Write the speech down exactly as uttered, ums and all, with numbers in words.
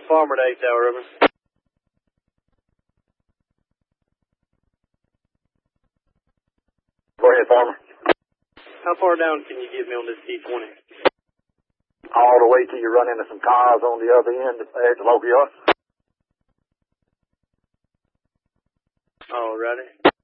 Farmer to eight Tower, over. Go ahead, Farmer. How far down can you get me on this T twenty? All the way till you run into some cars on the other end at the local yard. Alrighty.